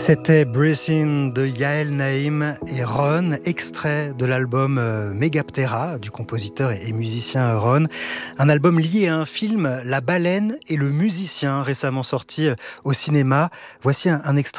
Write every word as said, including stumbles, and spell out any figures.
C'était Breathing de Yael Naïm et Ron, extrait de l'album Megaptera du compositeur et musicien Ron. Un album lié à un film, La baleine et le musicien, récemment sorti au cinéma. Voici un, un extrait